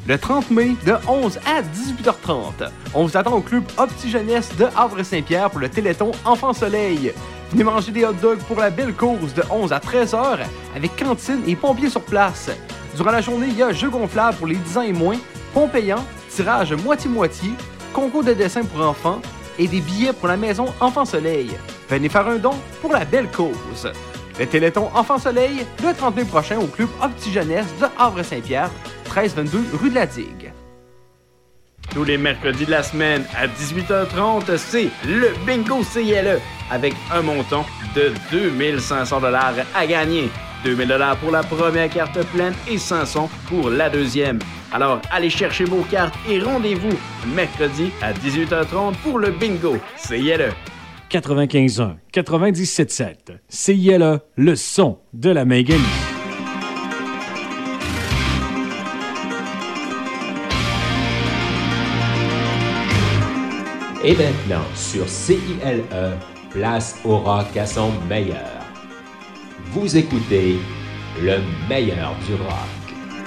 le 30 mai de 11 à 18h30. On vous attend au club Opti Jeunesse de Havre-Saint-Pierre pour le Téléthon Enfant Soleil. Venez manger des hot dogs pour la belle cause de 11 à 13h avec cantine et pompiers sur place. Durant la journée, il y a jeux gonflables pour les 10 ans et moins, ponts payants, tirage moitié-moitié, concours de dessin pour enfants et des billets pour la maison Enfant Soleil. Venez faire un don pour la belle cause. Le Téléthon Enfant Soleil, le 30 mai prochain au club Opti Jeunesse de Havre-Saint-Pierre, 1322 rue de la Digue. Tous les mercredis de la semaine à 18h30, c'est le Bingo CILE avec un montant de 2500 $ à gagner. 2000 $ pour la première carte pleine et 500 pour la deuxième. Alors, allez chercher vos cartes et rendez-vous mercredi à 18h30 pour le Bingo CILE. 95.1, 97.7, CILE, le son de la Méganine. Et maintenant, sur CILE, place au rock à son meilleur. Vous écoutez le meilleur du rock.